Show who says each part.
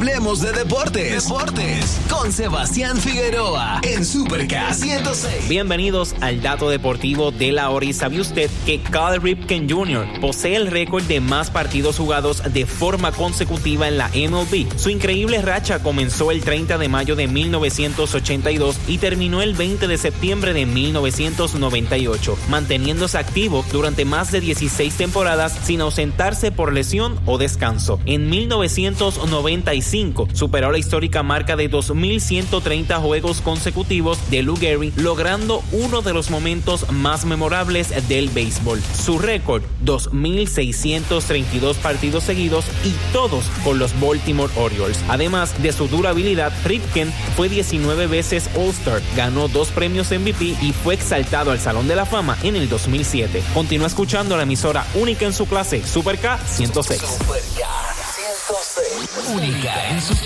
Speaker 1: Hablemos de deportes. Con Sebastián Figueroa en Super K 106.
Speaker 2: Bienvenidos al dato deportivo de la hora. ¿Y sabe usted que Cal Ripken Jr. posee el récord de más partidos jugados de forma consecutiva en la MLB? Su increíble racha comenzó el 30 de mayo de 1982 y terminó el 20 de septiembre de 1998, manteniéndose activo durante más de 16 temporadas sin ausentarse por lesión o descanso. En 1995 superó la histórica marca de 2,130 juegos consecutivos de Lou Gehrig, logrando uno de los momentos más memorables del béisbol. Su récord, 2,632 partidos seguidos y todos con los Baltimore Orioles. Además de su durabilidad, Ripken fue 19 veces All-Star, ganó 2 premios MVP y fue exaltado al Salón de la Fama en el 2007. Continúa escuchando la emisora única en su clase, Super K 106.
Speaker 1: Super K 106. Única en su